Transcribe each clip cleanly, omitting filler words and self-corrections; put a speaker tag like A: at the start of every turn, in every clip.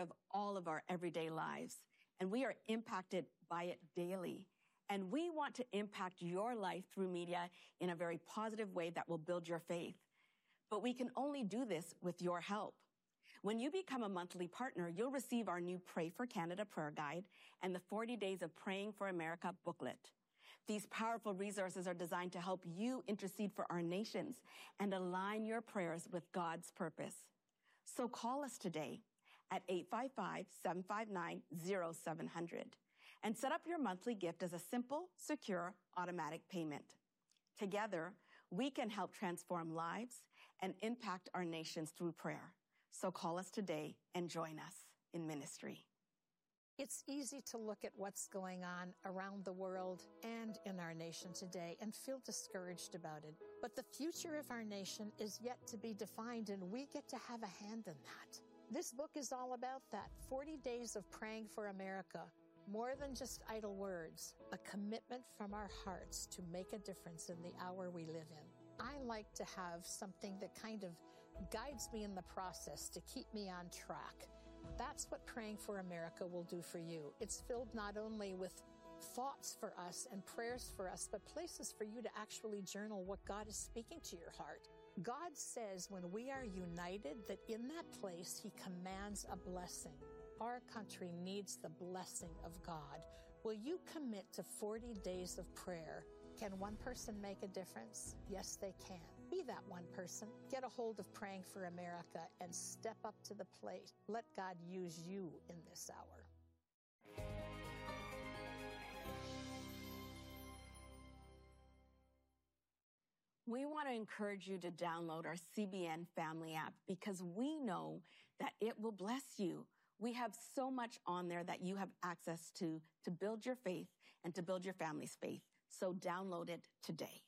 A: of all of our everyday lives, and we are impacted by it daily. And we want to impact your life through media in a very positive way that will build your faith. But we can only do this with your help. When you become a monthly partner, you'll receive our new Pray for Canada prayer guide and the 40 Days of Praying for America booklet. These powerful resources are designed to help you intercede for our nations and align your prayers with God's purpose. So call us today at 855-759-0700 and set up your monthly gift as a simple, secure, automatic payment. Together, we can help transform lives and impact our nations through prayer. So call us today and join us in ministry.
B: It's easy to look at what's going on around the world and in our nation today and feel discouraged about it. But the future of our nation is yet to be defined, and we get to have a hand in that. This book is all about that. 40 Days of Praying for America. More than just idle words, a commitment from our hearts to make a difference in the hour we live in. I like to have something that kind of guides me in the process to keep me on track. That's what Praying for America will do for you. It's filled not only with thoughts for us and prayers for us, but places for you to actually journal what God is speaking to your heart. God says when we are united, that in that place, He commands a blessing. Our country needs the blessing of God. Will you commit to 40 days of prayer? Can one person make a difference? Yes, they can. Be that one person. Get a hold of Praying for America and step up to the plate. Let God use you in this hour.
A: We want to encourage you to download our CBN Family app because we know that it will bless you. We have so much on there that you have access to build your faith and to build your family's faith. So download it today.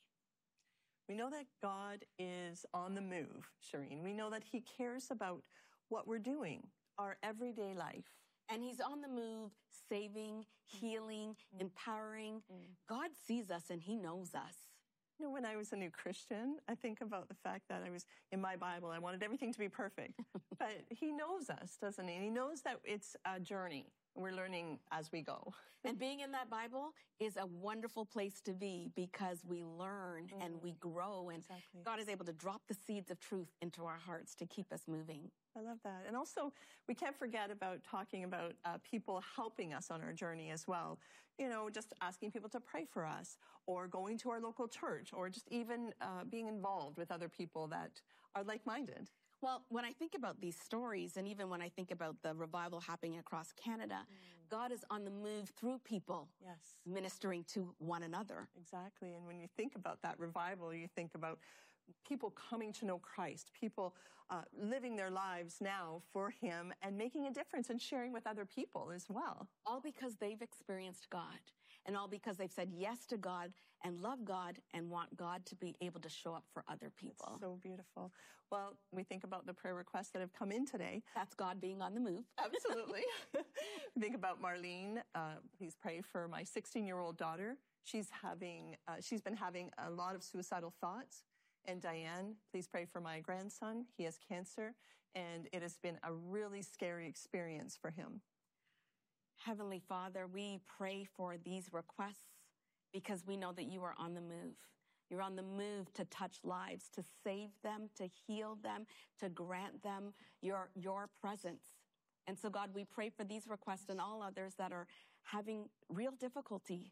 C: We know that God is on the move, Shireen. We know that He cares about what we're doing, our everyday life.
A: And He's on the move, saving, healing, empowering. God sees us and He knows us.
C: You know, when I was a new Christian, I think about the fact that I was, in my Bible, I wanted everything to be perfect. But He knows us, doesn't He? And He knows that it's a journey. We're learning as we go.
A: And being in that Bible is a wonderful place to be because we learn and we grow. And God is able to drop the seeds of truth into our hearts to keep us moving.
C: I love that. And also, we can't forget about talking about people helping us on our journey as well. You know, just asking people to pray for us, or going to our local church, or just even being involved with other people that are like-minded.
A: Well, when I think about these stories, and even when I think about the revival happening across Canada, God is on the move through people, ministering to one another.
C: Exactly. And when you think about that revival, you think about people coming to know Christ, people living their lives now for Him and making a difference and sharing with other people as well.
A: All because they've experienced God, and all because they've said yes to God and love God and want God to be able to show up for other people.
C: It's so beautiful. Well, we think about the prayer requests that have come in today.
A: That's God being on the move.
C: Absolutely. Think about Marlene. Please pray for my 16-year-old daughter. She's been having a lot of suicidal thoughts. And Diane, please pray for my grandson. He has cancer, and it has been a really scary experience for him.
A: Heavenly Father, we pray for these requests because we know that You are on the move. You're on the move to touch lives, to save them, to heal them, to grant them your presence. And so, God, we pray for these requests and all others that are having real difficulty.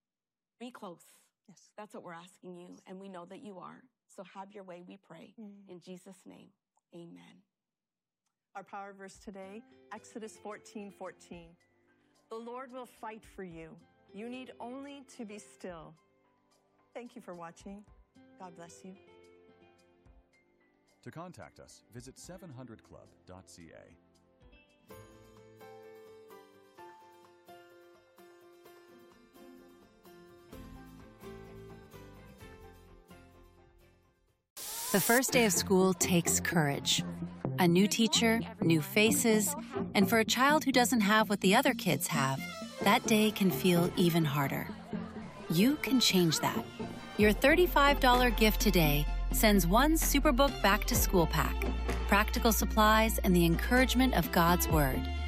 A: Be close.
C: Yes.
A: That's what we're asking You, and we know that You are. So have Your way, we pray. In Jesus' name, amen.
C: Our power verse today, Exodus 14:14. The Lord will fight for you. You need only to be still. Thank you for watching. God bless you.
D: To contact us, visit 700club.ca.
E: The first day of school takes courage. A new teacher, new faces, and for a child who doesn't have what the other kids have, that day can feel even harder. You can change that. Your $35 gift today sends one Superbook back to school pack, practical supplies, and the encouragement of God's Word.